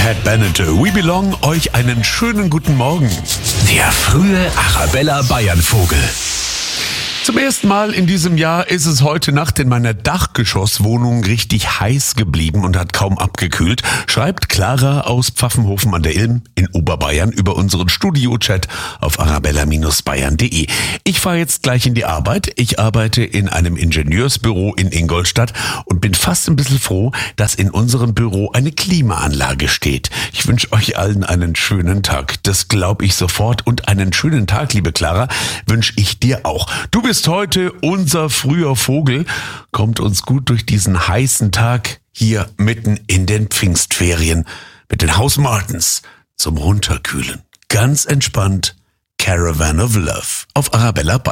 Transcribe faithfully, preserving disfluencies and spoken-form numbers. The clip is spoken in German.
Pat Bennett, We Belong, euch einen schönen guten Morgen. Der frühe Arabella Bayernvogel. Zum ersten Mal in diesem Jahr ist es heute Nacht in meiner Dachgeschosswohnung richtig heiß geblieben und hat kaum abgekühlt, schreibt Clara aus Pfaffenhofen an der Ilm in Oberbayern über unseren Studio-Chat auf arabella Bindestrich bayern punkt de. Ich fahre jetzt gleich in die Arbeit. Ich arbeite in einem Ingenieursbüro in Ingolstadt und bin fast ein bisschen froh, dass in unserem Büro eine Klimaanlage steht. Ich wünsche euch allen einen schönen Tag. Das glaube ich sofort. Und einen schönen Tag, liebe Clara, wünsche ich dir auch. Du bist ist heute unser früher Vogel, kommt uns gut durch diesen heißen Tag hier mitten in den Pfingstferien mit den House Martins zum Runterkühlen. Ganz entspannt, Caravan of Love auf Arabella Bayern.